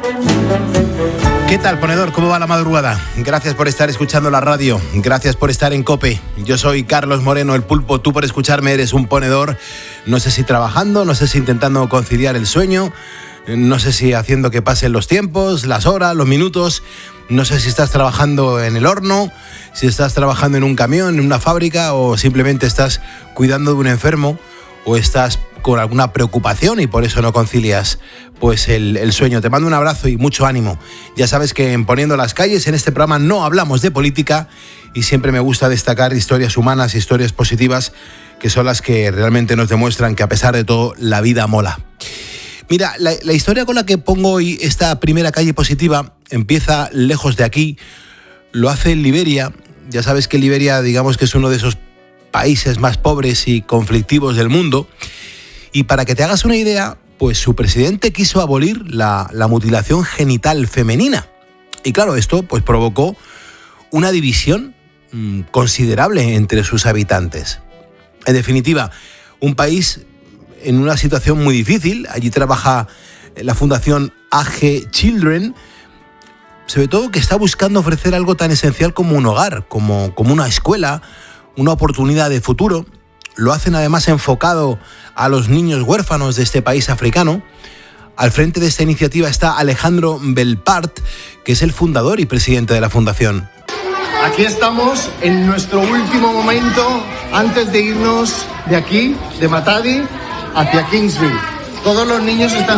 ¿Qué tal, ponedor? ¿Cómo va la madrugada? Gracias por estar escuchando la radio, gracias por estar en COPE. Yo soy Carlos Moreno, el Pulpo, tú por escucharme eres un ponedor. No sé si trabajando, no sé si intentando conciliar el sueño, no sé si haciendo que pasen los tiempos, las horas, los minutos. No sé si estás trabajando en el horno, si estás trabajando en un camión, en una fábrica, o simplemente estás cuidando de un enfermo, o estás con alguna preocupación y por eso no concilias pues el sueño. Te mando un abrazo y mucho ánimo. Ya sabes que en Poniendo las Calles, en este programa no hablamos de política y siempre me gusta destacar historias humanas, historias positivas, que son las que realmente nos demuestran que a pesar de todo la vida mola. Mira, la historia con la que pongo hoy esta primera calle positiva empieza lejos de aquí, lo hace en Liberia. Ya sabes que Liberia, digamos que es uno de esos países más pobres y conflictivos del mundo. Y para que te hagas una idea, pues su presidente quiso abolir la mutilación genital femenina. Y claro, esto pues provocó una división considerable entre sus habitantes. En definitiva, un país en una situación muy difícil. Allí trabaja la fundación AG Children, sobre todo que está buscando ofrecer algo tan esencial como un hogar, como una escuela, una oportunidad de futuro. Lo hacen además enfocado a los niños huérfanos de este país africano. Al frente de esta iniciativa está Alejandro Belpart, que es el fundador y presidente de la fundación. Aquí estamos en nuestro último momento antes de irnos de aquí, de Matadi, hacia Kingsville. Todos los niños están